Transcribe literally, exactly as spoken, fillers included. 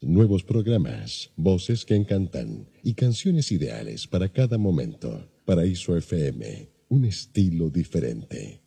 Nuevos programas, voces que encantan y canciones ideales para cada momento. Paraíso F M, un estilo diferente.